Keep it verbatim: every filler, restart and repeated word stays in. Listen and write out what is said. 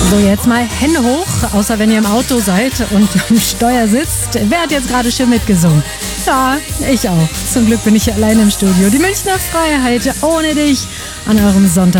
So, jetzt mal Hände hoch, außer wenn ihr im Auto seid und am Steuer sitzt. Wer hat jetzt gerade schön mitgesungen? Ja, ich auch. Zum Glück bin ich allein im Studio. Die Münchner Freiheit ohne dich an eurem Sonntag.